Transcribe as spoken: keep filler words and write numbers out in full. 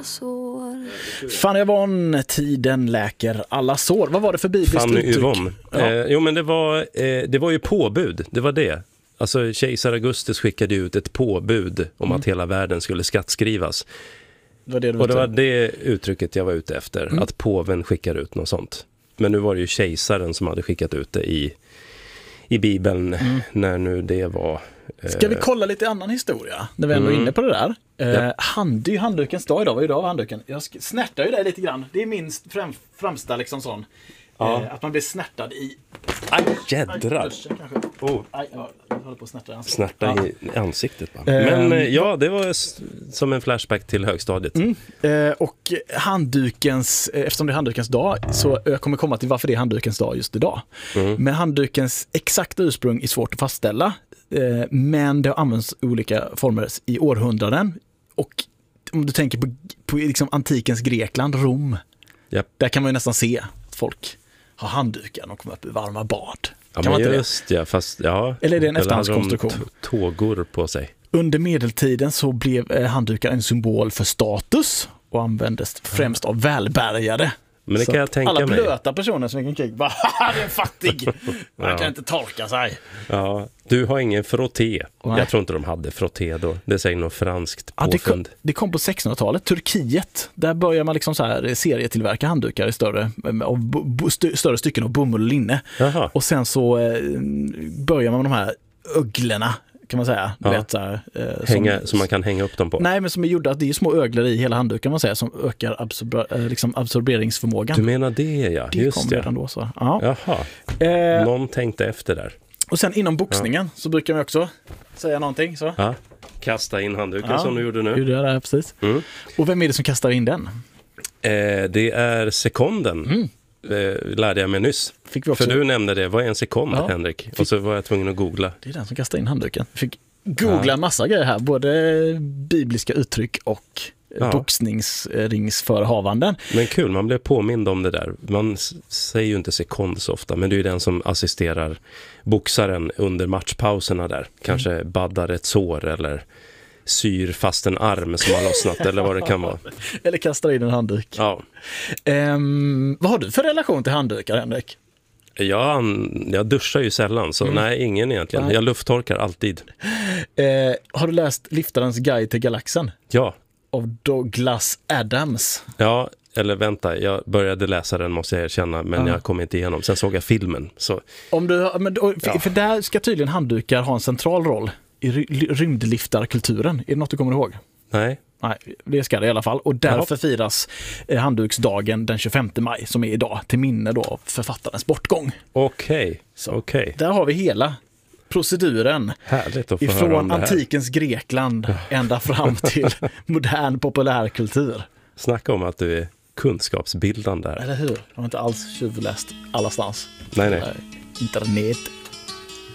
Fanny Yvonne, tiden läker alla sår. Vad var det för bibliskt Fanny uttryck? Yvonne. Ja. Eh, jo, men det var, eh, det var ju påbud. Det var det. Alltså kejsar Augustus skickade ut ett påbud om mm. att hela världen skulle skattskrivas. Det var det du och det var det uttrycket jag var ute efter. Mm. Att påven skickar ut något sånt. Men nu var det ju kejsaren som hade skickat ut det i, i Bibeln. Mm. När nu det var... Eh... Ska vi kolla lite annan historia? När vi ändå är mm. inne på det där. Eh, ja. hand, det är ju handdukens dag idag. Vad är idag handduken? Jag snärtar ju dig lite grann. Det är min främ, främsta liksom sån. Ja. Eh, att man blir snärtad i... Aj, jädrar. Oh. Aj, jag håller på att snärta i ansiktet. Snärta ja. i ansiktet. Bara. Men eh, ja, det var som en flashback till högstadiet. Mm. Eh, och handdukens, eftersom det är handdukens dag, så jag kommer komma till varför det är handdukens dag just idag. Mm. Men handdukens exakta ursprung är svårt att fastställa. Eh, men det har använts olika former i århundraden. Och om du tänker på, på liksom antikens Grekland, Rom, yep. där kan man ju nästan se att folk har handdukar och kommer upp i varma bad. Ja, kan men man just det? Ja, fast, ja. Eller är det en efterhandskonstruktion? T- tågor på sig. Under medeltiden så blev handdukar en symbol för status och användes främst av välbärgade. Men det så kan jag tänka alla mig. Alla blöta personer som gick omkring bara, haha, det är fattig. Man ja. kan inte torka sig. Ja, du har ingen frotté. Nej. Jag tror inte de hade frotté då. Det säger något franskt ja, det, kom, påfund. det kom på sextonhundratalet. Turkiet, där börjar man liksom så här serietillverka handdukar i större, av bo, st- större stycken av bomull och linne. Jaha. Och sen så eh, börjar man med de här öglorna, kan man säga. Ja. Vet, så, här, eh, hänga, som, som man kan hänga upp dem på. Nej, men som är gjorda att det är små öglor i hela handduken, kan man säga, som ökar absorber, eh, liksom absorberingsförmågan. Du menar det, ja. Det just kom det. redan då. Så. Ja. Jaha. Eh, Någon tänkte efter där. och sen inom boxningen ja. så brukar man också säga någonting. Så. Ja. Kasta in handduken Ja. som du gjorde nu. Gjorde jag det här, precis. Mm. Och vem är det som kastar in den? Eh, det är sekunden. Mm. Eh, lärde jag mig nyss. Fick vi också... För du nämnde det. Vad är en sekund, ja. Henrik? Fick... Och så var jag tvungen att googla. Det är den som kastar in handduken. Fick googla ja. en massa grejer här. Både bibliska uttryck och ja. boxningsringsförhavanden. Men kul, man blev påmind om det där. Man säger ju inte sekund så ofta, men det är ju den som assisterar boxaren under matchpauserna där. Kanske mm. baddar ett sår eller syr fast en arm som har lossnat eller vad det kan vara. Eller kastar in en handduk. Ja. Um, vad har du för relation till handdukar, Henrik? Jag, jag duschar ju sällan, så mm. nej, ingen egentligen. Nej. Jag lufttorkar alltid. Uh, har du läst Liftarens guide till galaxen? Ja. Av Douglas Adams. Ja, eller vänta, jag började läsa den måste jag erkänna, men ja. jag kom inte igenom. Sen såg jag filmen. Så. Om du, men, för, ja. för där ska tydligen handdukar ha en central roll i ry- rymdliftarkulturen. Är det något du kommer ihåg? Nej. Nej, det ska det i alla fall. Och därför Jaha. firas eh, handduksdagen den tjugofemte maj, som är idag, till minne då av författarens bortgång. Okej, okay. okej. Okay. Där har vi hela proceduren. Härligt att få ifrån höra om det här. antikens Grekland ända fram till modern populärkultur. Snacka om att du är kunskapsbildande. Eller hur? Jag har inte alls tjuvläst allastans. Nej, nej. Internet.